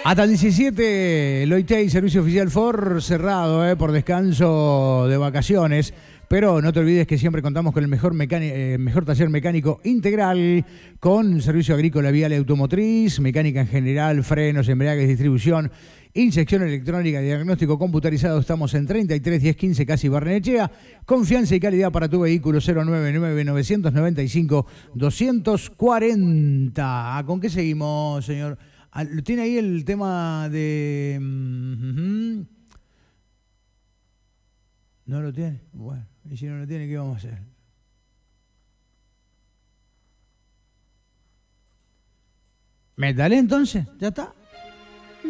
Hasta el 17, Loitei, servicio oficial Ford, cerrado por descanso de vacaciones. Pero no te olvides que siempre contamos con el mejor taller mecánico integral, con servicio agrícola, vial y automotriz, mecánica en general, frenos, embragues, distribución, inyección electrónica, diagnóstico computarizado. Estamos en 33 10 15 casi Barnechea. Confianza y calidad para tu vehículo. 099 995 240. ¿Con qué seguimos, señor? ¿Tiene ahí el tema de...? ¿No lo tiene? Bueno, y si no lo tiene, ¿qué vamos a hacer? ¿Métale entonces? ¿Ya está?